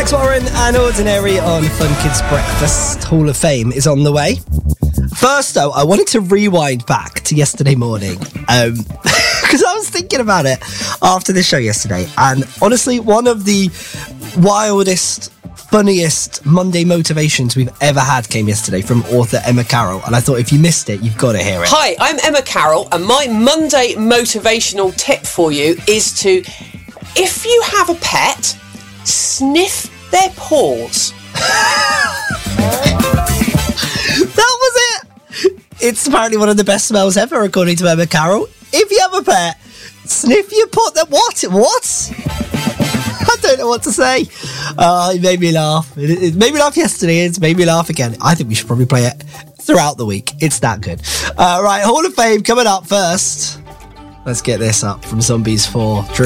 Alex Warren and Ordinary on Fun Kids Breakfast. Hall of Fame is on the way. First, though, I wanted to rewind back to yesterday morning because I was thinking about it after the show yesterday. And honestly, one of the wildest, funniest Monday motivations we've ever had came yesterday from author Emma Carroll. And I thought if you missed it, you've got to hear it. Hi, I'm Emma Carroll, and my Monday motivational tip for you is to, if you have a pet, sniff their paws. That was it. It's apparently one of the best smells ever, according to Emma Carroll. If you have a pet, sniff your paw. What? I don't know what to say. It made me laugh. It made me laugh yesterday. It's made me laugh again. I think we should probably play it throughout the week. It's that good. Right, Hall of Fame coming up first. Let's get this up from Zombies 4.